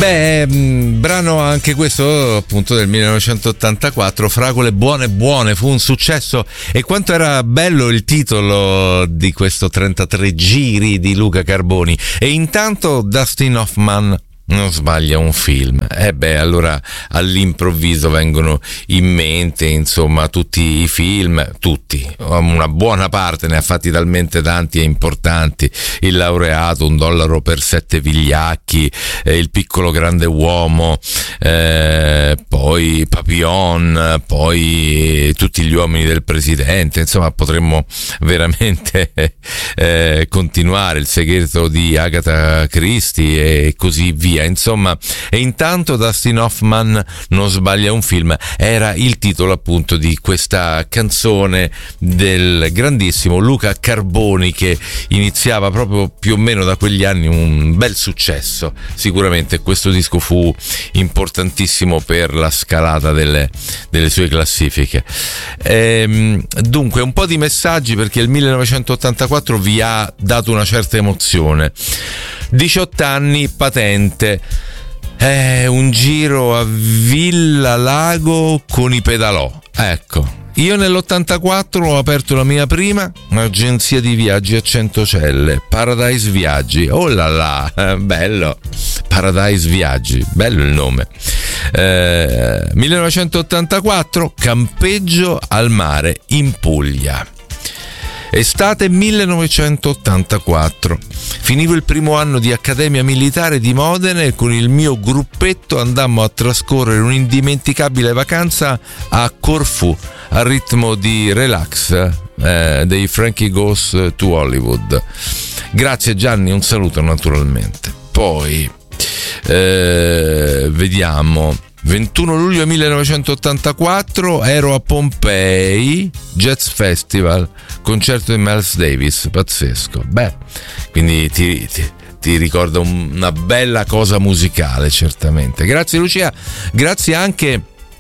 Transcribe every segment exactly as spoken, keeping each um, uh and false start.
Beh, mh, brano anche questo appunto del millenovecentottantaquattro, Fragole buone buone, fu un successo. E quanto era bello il titolo di questo trentatré giri di Luca Carboni. E intanto Dustin Hoffman non sbaglia un film. E eh beh, allora all'improvviso vengono in mente insomma tutti i film, tutti, una buona parte, ne ha fatti talmente tanti e importanti: Il laureato, Un dollaro per sette vigliacchi, eh, Il piccolo grande uomo, eh, poi Papillon, poi Tutti gli uomini del presidente. Insomma, potremmo veramente eh, continuare, Il segreto di Agatha Christie e così via. Insomma, e intanto Dustin Hoffman non sbaglia un film era il titolo appunto di questa canzone del grandissimo Luca Carboni, che iniziava proprio più o meno da quegli anni un bel successo. Sicuramente questo disco fu importantissimo per la scalata delle, delle sue classifiche. Ehm, dunque un po' di messaggi, perché il millenovecentottantaquattro vi ha dato una certa emozione. diciotto anni, patente, eh, un giro a Villa Lago con i pedalò. Ecco, io nell'ottantaquattro ho aperto la mia prima agenzia di viaggi a Centocelle, Paradise Viaggi. Oh là là, bello, Paradise Viaggi, bello il nome. eh, millenovecentottantaquattro, campeggio al mare in Puglia. Estate millenovecentottantaquattro. Finivo il primo anno di Accademia Militare di Modena e con il mio gruppetto andammo a trascorrere un'indimenticabile vacanza a Corfù al ritmo di Relax eh, dei Frankie Goes to Hollywood. Grazie Gianni, un saluto naturalmente. Poi eh, vediamo. ventuno luglio millenovecentottantaquattro, ero a Pompei, Jazz Festival, concerto di Miles Davis, pazzesco. Beh, quindi ti, ti, ti ricorda una bella cosa musicale, certamente. Grazie Lucia, grazie anche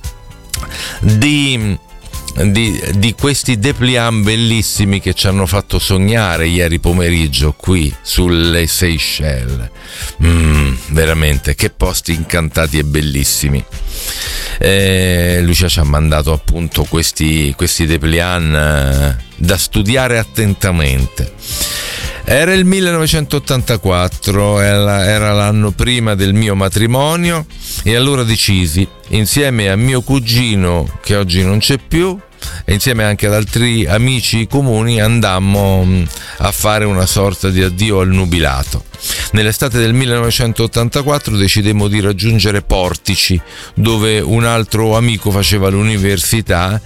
di... Di, di questi dépliant bellissimi che ci hanno fatto sognare ieri pomeriggio qui sulle Seychelles. Mm, veramente, che posti incantati e bellissimi. Eh, Lucia ci ha mandato appunto questi, questi dépliant eh, da studiare attentamente. Era il millenovecentottantaquattro, era, era l'anno prima del mio matrimonio, e allora decisi, insieme a mio cugino che oggi non c'è più e insieme anche ad altri amici comuni, andammo a fare una sorta di addio al nubilato. Nell'estate del millenovecentottantaquattro decidemmo di raggiungere Portici, dove un altro amico faceva l'università,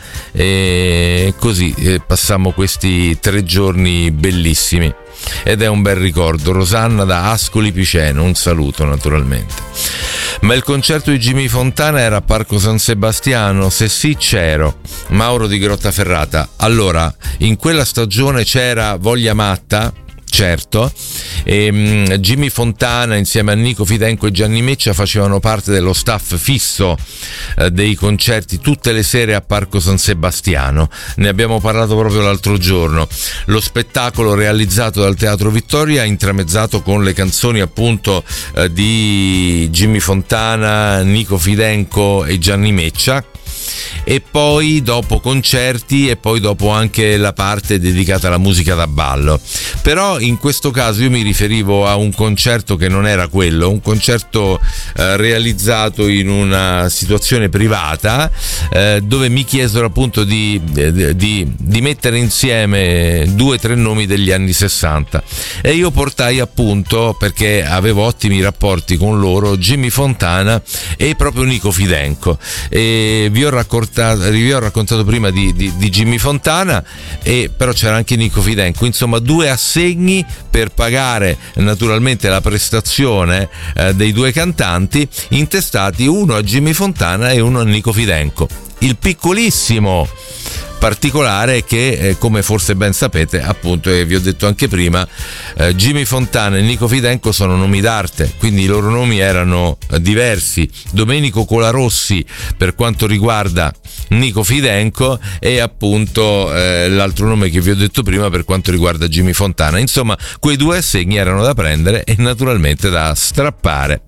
e così passammo questi tre giorni bellissimi. Ed è un bel ricordo. Rosanna da Ascoli Piceno, un saluto naturalmente. Ma il concerto di Jimmy Fontana era a Parco San Sebastiano? Se sì, c'ero. Mauro di Grottaferrata. Allora, in quella stagione c'era Voglia Matta, certo, e um, Jimmy Fontana insieme a Nico Fidenco e Gianni Meccia facevano parte dello staff fisso uh, dei concerti tutte le sere a Parco San Sebastiano. Ne abbiamo parlato proprio l'altro giorno. Lo spettacolo realizzato dal Teatro Vittoria, intramezzato con le canzoni appunto uh, di Jimmy Fontana, Nico Fidenco e Gianni Meccia. E poi dopo concerti, e poi dopo anche la parte dedicata alla musica da ballo. Però in questo caso io mi riferivo a un concerto che non era quello, un concerto eh, realizzato in una situazione privata, eh, dove mi chiesero appunto di, di, di mettere insieme due o tre nomi degli anni sessanta, e io portai appunto, perché avevo ottimi rapporti con loro, Jimmy Fontana e proprio Nico Fidenco. E vi ho raccontato vi ho raccontato prima di, di, di Jimmy Fontana, e però c'era anche Nico Fidenco. Insomma, due assegni per pagare naturalmente la prestazione eh, dei due cantanti, intestati uno a Jimmy Fontana e uno a Nico Fidenco. Il piccolissimo particolare è che, eh, come forse ben sapete, appunto, e vi ho detto anche prima, eh, Jimmy Fontana e Nico Fidenco sono nomi d'arte, quindi i loro nomi erano eh, diversi. Domenico Colarossi per quanto riguarda Nico Fidenco, e appunto eh, l'altro nome che vi ho detto prima per quanto riguarda Jimmy Fontana. Insomma, quei due assegni erano da prendere e naturalmente da strappare.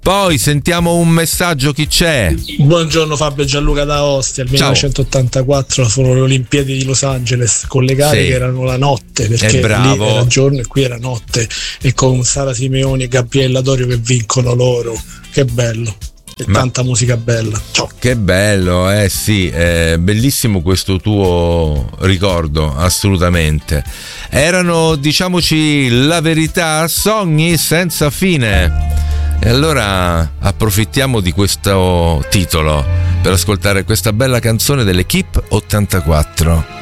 Poi sentiamo un messaggio, chi c'è? Buongiorno Fabio e Gianluca da Ostia. Il millenovecentottantaquattro furono le Olimpiadi di Los Angeles con le gare sì. che erano la notte, perché lì era giorno e qui era notte, e con Sara Simeoni e Gabriella Dorio che vincono loro. Che bello. E Ma tanta musica bella. Ciao. Che bello, eh sì, è bellissimo questo tuo ricordo, assolutamente. Erano, diciamoci la verità, sogni senza fine. E allora approfittiamo di questo titolo per ascoltare questa bella canzone dell'Equipe ottantaquattro.